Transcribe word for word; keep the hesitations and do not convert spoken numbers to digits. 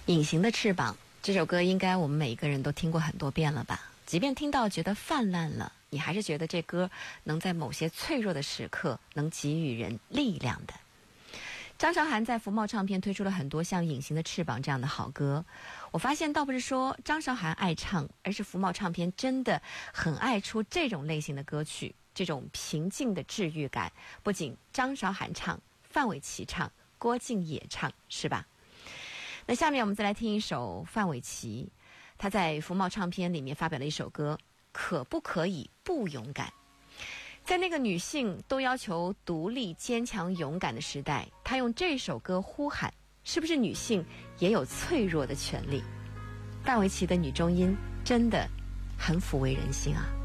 隐形的翅膀这首歌应该我们每一个人都听过很多遍了吧，即便听到觉得泛滥了，你还是觉得这歌能在某些脆弱的时刻能给予人力量的。张韶涵在福茂唱片推出了很多像隐形的翅膀这样的好歌，我发现倒不是说张韶涵爱唱，而是福茂唱片真的很爱出这种类型的歌曲，这种平静的治愈感，不仅张韶涵唱，范玮琪唱，郭靖也唱，是吧？那下面我们再来听一首范玮琪，他在福茂唱片里面发表了一首歌，可不可以不勇敢？在那个女性都要求独立、坚强、勇敢的时代，他用这首歌呼喊，是不是女性也有脆弱的权利？范玮琪的女中音真的很抚慰人心啊。